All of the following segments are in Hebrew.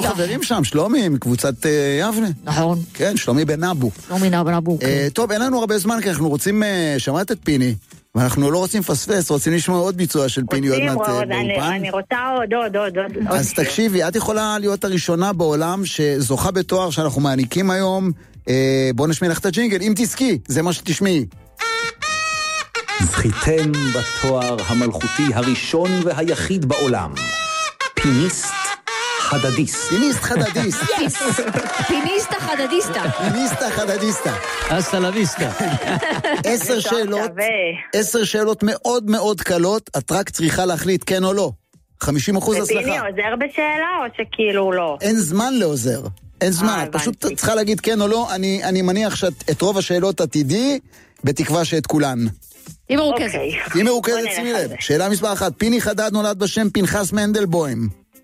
חברים שם, שלומי, מקבוצת יבנה. נכון. כן, שלומי בן נבו. שלומי בן נבו. טוב, אין לנו הרבה זמן, כי אנחנו רוצים, שמעת את פיני, ואנחנו לא רוצים פספס, רוצים לשמוע עוד ביצוע של פיני עוד מעט באופן. אני רוצה עוד. אז תקשיבי, את יכולה להיות הראשונה בעולם שזוכה בתואר שאנחנו מעניקים היום. בוא נשמיע לך את הג'ינגל, אם תזכי, זה מה שתשמעי. זכיתם בתואר המלכותי הראשון והיחיד בעולם. פיניסט חדדיסט. פיניסט חדדיסט. פיניסטה חדדיסטה. פיניסטה חדדיסטה. אסטה לויסטה. 10 שאלות מאוד מאוד קלות, את רק צריכה להחליט כן או לא. 50% הצלחה. ופיני עוזר בשאלה או שכאילו לא? אין זמן לעוזר. אין זמן, את פשוט צריכה להגיד כן או לא. אני מניח שאת רוב השאלות עתידי, בתקווה שאת כולן. היא מרוכזת. היא מרוכזת, שימי לב. שאלה מספר 1, פיני חדד נולד בשם פנחס מנדלבוים.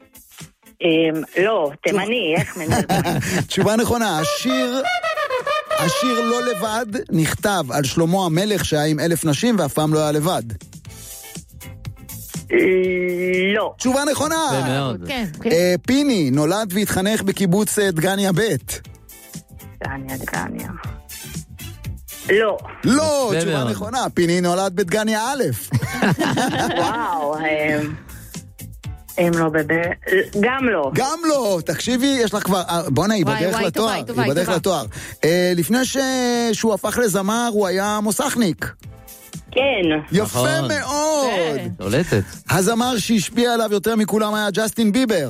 לא, תימני, איך מנדלבוים? תשובה נכונה, השיר לא לבד נכתב על שלמה המלך שהיה עם 1,000 נשים ואף פעם לא היה לבד. לא. תשובה נכונה. כן. פיני נולד והתחנך בקיבוץ דגניה ב'. דגניה. לא. לא, תשובה נכונה. פיני נולד בדגניה א'. וואו, הם לא גם לא. תקשיבי, יש לך כבר, בוא נהיה, היא בדרך לתואר. לפני שהוא הפך לזמר, הוא היה מוסכניק. כן. יפה מאוד. שולטת. הזמר שהשפיע עליו יותר מכולם היה ג'סטין ביבר.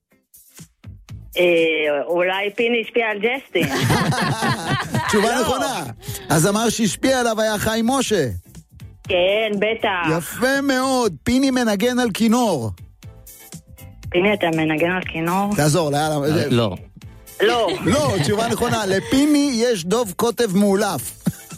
אולי פיני השפיע על ג'סטין. תשובה נכונה. הזמר שהשפיע עליו היה חיים משה. כן, בטח. יפה מאוד. פיני מנגן על כינור. פיני, אתה מנגן על כינור? תעזור, לא. לא, תשובה נכונה. לפיני יש דוב כותב מאולף.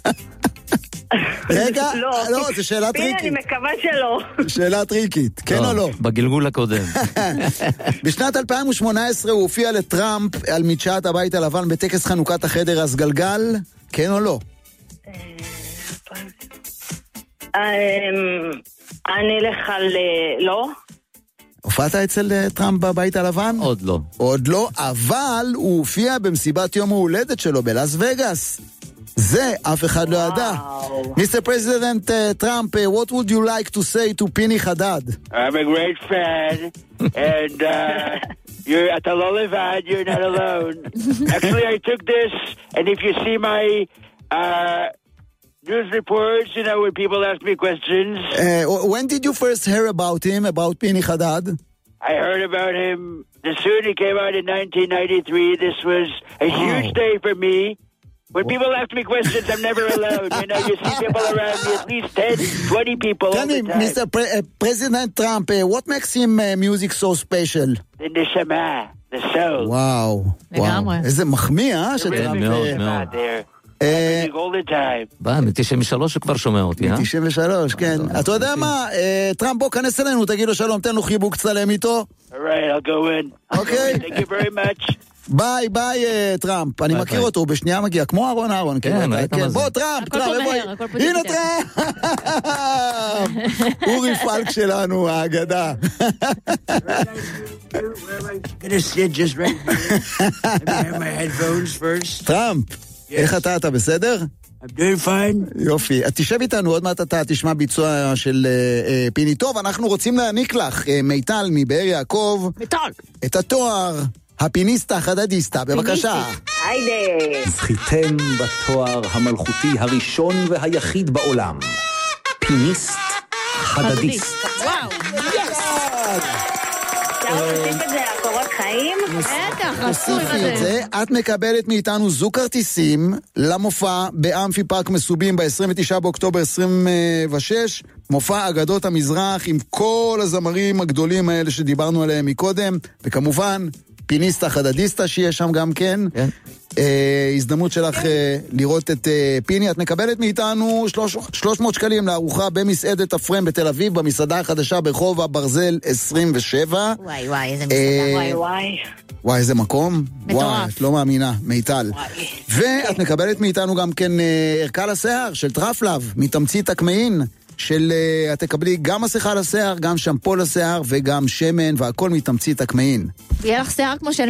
רגע, לא, זו שאלה טריקית. פיני, אני מקווה שלא. שאלה טריקית, כן או לא? בגלגול הקודם. בשנת 2018 הוא הופיע לטראמפ על מדשאת הבית הלבן בטקס חנוכת החדר הסגלגל, כן או לא? אני אלך על לא. הופעת אצל טראמפ בבית הלבן? עוד לא, אבל הוא הופיע במסיבת יום ההולדת שלו בלאס וגאס. זה אף אחד לא ידע. Mr. President Trump, what would you like to say to Pini Haddad? I'm a great fan, and you're at the Lollivad, you're not alone. Actually, I took this, and if you see my news reports, you know, when people ask me questions. When did you first hear about him, about Pini Haddad? I heard about him the soon he came out in 1993. This was a huge day for me. When people ask me questions, I'm never alone. You know, you see people around me, at least 10, 20 people all the time. Mr. President Trump, what makes him music so special? The neshama, the soul. וואו. איזה מחמיא, שטראמפ. מאוד. all the time. מ-93 הוא כבר שומע אותי, מ-93, כן. אתה יודע מה? טראמפ, בוא כנס אלינו, תגיד לו שלום, תן לו חיבוק, צלם איתו. All right, I'll go in. Okay. Thank you very much. ביי, טראמפ. אני מכיר אותו, הוא בשנייה מגיע, כמו אהרון. כן, בוא, טראמפ. הנה טראמפ. אורי פלק שלנו, האגדה. טראמפ, איך אתה בסדר? I'm doing fine. יופי, תשב איתנו, עוד מעט אתה תשמע ביצוע של פיני. טוב, אנחנו רוצים להעניק לך, מיטל מבאר יעקב, את התואר הפיניסטה חדדיסטה, בבקשה. היידה. זכיתם בתואר המלכותי הראשון והיחיד בעולם. פיניסט חדדיסט. וואו. תוסיף את זה לקורות חיים? בטח, תוסיפי את זה. את מקבלת מאיתנו זוג כרטיסים למופע באמפי פארק מסובים ב-29 באוקטובר 26. מופע אגדות המזרח עם כל הזמרים הגדולים האלה שדיברנו עליהם מקודם, וכמובן פיניסטה חדדיסטה שיש שם גם כן. הזדמנות שלך לראות את פיני. את מקבלת מאיתנו 300 שקלים לארוחה במסעדת הפרם בתל אביב, במסעדה החדשה ברחוב הברזל 27. וואי, איזה מסעדה. וואי, איזה מקום. מטורף. וואי, את לא מאמינה, מיטל. ואת מקבלת מאיתנו גם כן ערכה לשיער של טרפלב, מתמצית הקמעין. את תקבלי גם מסכה לשיער, גם שמפו לשיער וגם שמן, והכל מתמצית הקמעין. יהיה לך שיער כמו של